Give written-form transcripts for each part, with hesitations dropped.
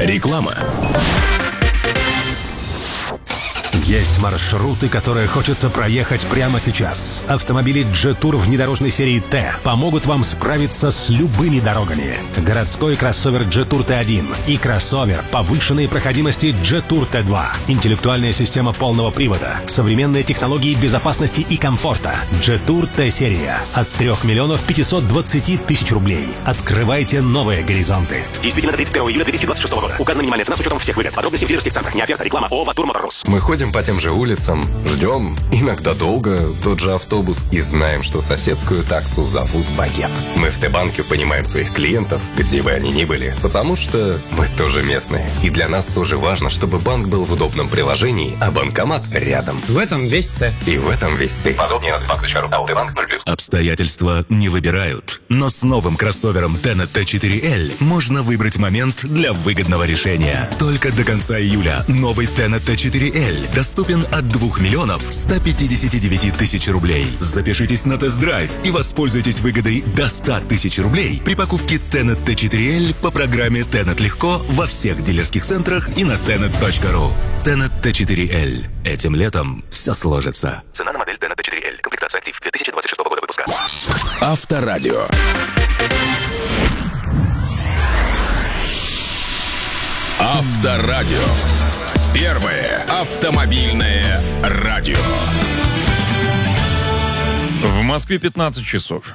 Реклама. Есть маршруты, которые хочется проехать прямо сейчас. Автомобили Jetour внедорожной серии Т помогут вам справиться с любыми дорогами. Городской кроссовер Jetour T1 и кроссовер повышенной проходимости Jetour T2. Интеллектуальная система полного привода, современные технологии безопасности и комфорта. Jetour T-серия от 3 520 000 рублей. Открывайте новые горизонты. Действительно до 31 июля 2026 года. Указана минимальная цена с учетом всех выгод. Подробности в дилерских центрах. Не оферта. Реклама ООО «Ватур Моторс». Мы ходим по тем же улицам, ждем, иногда долго, тот же автобус, и знаем, что соседскую таксу зовут Багет. Мы в Т-банке понимаем своих клиентов, где бы они ни были, потому что мы тоже местные. И для нас тоже важно, чтобы банк был в удобном приложении, а банкомат рядом. В этом весь Т. И в этом весь ты. Подробнее на Т-банк.ру. Т-банк 0+. Обстоятельства не выбирают. Но с новым кроссовером Tenet T4L можно выбрать момент для выгодного решения. Только до конца июля новый Tenet T4L доступен от 2 159 000 рублей. Запишитесь на тест-драйв и воспользуйтесь выгодой до 100 000 рублей при покупке Tenet T4L по программе Tenet Легко во всех дилерских центрах и на tenet.ru. Tenet T4L. Этим летом все сложится. Цена на модель Tenet T4L. Комплектация актив 2026 года выпуска. Авторадио. Авторадио. Первое автомобильное радио. В Москве 15 часов.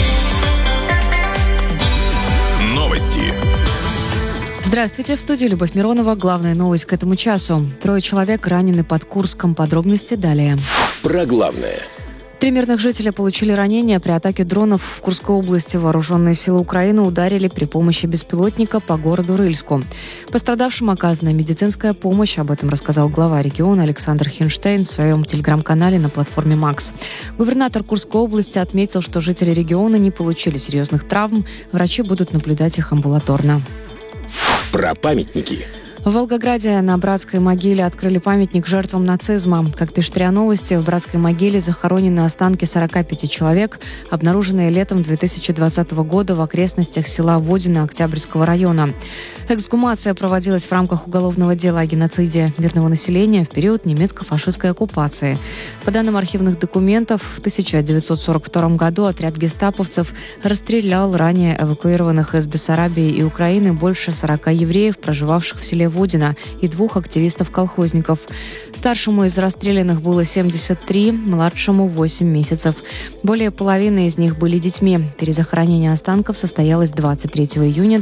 Новости. Здравствуйте, в студии Любовь Миронова. Главная новость к этому часу. 3 человек ранены под Курском. Подробности далее. Про главное. 3 мирных жителя получили ранения при атаке дронов в Курской области. Вооруженные силы Украины ударили при помощи беспилотника по городу Рыльску. Пострадавшим оказана медицинская помощь. Об этом рассказал глава региона Александр Хинштейн в своем телеграм-канале на платформе «Макс». Губернатор Курской области отметил, что жители региона не получили серьезных травм. Врачи будут наблюдать их амбулаторно. Про памятники. В Волгограде на Братской могиле открыли памятник жертвам нацизма. Как пишет РИА Новости, в Братской могиле захоронены останки 45 человек, обнаруженные летом 2020 года в окрестностях села Водино Октябрьского района. Эксгумация проводилась в рамках уголовного дела о геноциде мирного населения в период немецко-фашистской оккупации. По данным архивных документов, в 1942 году отряд гестаповцев расстрелял ранее эвакуированных из Бессарабии и Украины больше 40 евреев, проживавших в селе Водино, и 2 активистов-колхозников. Старшему из расстрелянных было 73, младшему 8 месяцев. Более половины из них были детьми. Перезахоронение останков состоялось 23 июня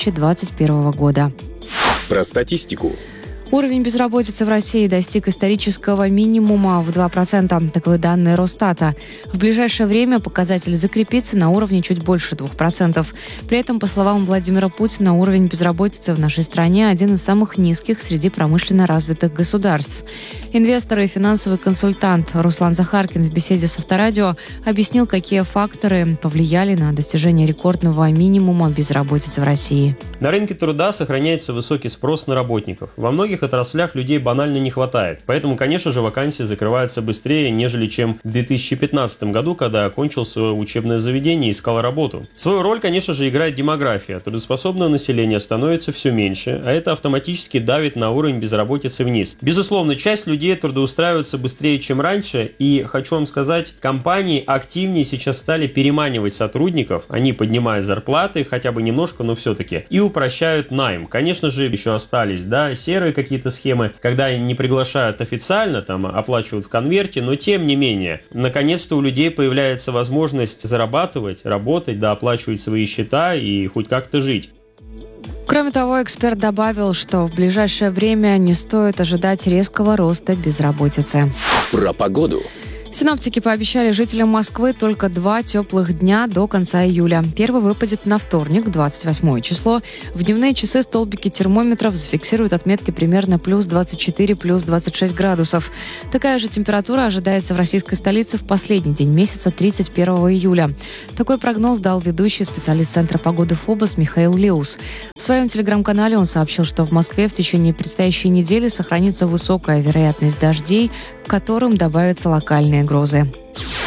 2021 года. Про статистику. Уровень безработицы в России достиг исторического минимума в 2%. Таковы данные Росстата. В ближайшее время показатель закрепится на уровне чуть больше 2%. При этом, по словам Владимира Путина, уровень безработицы в нашей стране один из самых низких среди промышленно развитых государств. Инвестор и финансовый консультант Руслан Захаркин в беседе с Авторадио объяснил, какие факторы повлияли на достижение рекордного минимума безработицы в России. На рынке труда сохраняется высокий спрос на работников. Во многих отраслях людей банально не хватает. Поэтому, конечно же, вакансии закрываются быстрее, нежели чем в 2015 году, когда окончил свое учебное заведение и искал работу. Свою роль, конечно же, играет демография. Трудоспособного населения становится все меньше, а это автоматически давит на уровень безработицы вниз. Безусловно, часть людей трудоустраиваются быстрее, чем раньше, и хочу вам сказать, компании активнее сейчас стали переманивать сотрудников, они поднимают зарплаты, хотя бы немножко, но все-таки, и упрощают найм. Конечно же, еще остались, серые какие-то схемы, когда не приглашают официально, оплачивают в конверте, но тем не менее, наконец-то у людей появляется возможность зарабатывать, работать, оплачивать свои счета и хоть как-то жить. Кроме того, эксперт добавил, что в ближайшее время не стоит ожидать резкого роста безработицы. Про погоду. Синоптики пообещали жителям Москвы только 2 теплых дня до конца июля. Первый выпадет на вторник, 28 число. В дневные часы столбики термометров зафиксируют отметки примерно плюс 24, плюс 26 градусов. Такая же температура ожидается в российской столице в последний день месяца, 31 июля. Такой прогноз дал ведущий специалист Центра погоды ФОБОС Михаил Леус. В своем телеграм-канале он сообщил, что в Москве в течение предстоящей недели сохранится высокая вероятность дождей, к которым добавятся локальные грозы.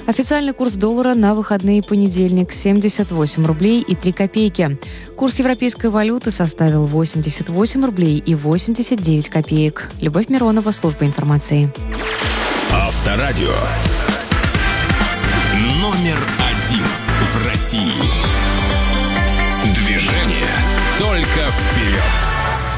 Официальный курс доллара на выходные понедельник – 78 рублей и 3 копейки. Курс европейской валюты составил 88 рублей и 89 копеек. Любовь Миронова, служба информации. Авторадио. Номер один в России. Движение только вперед.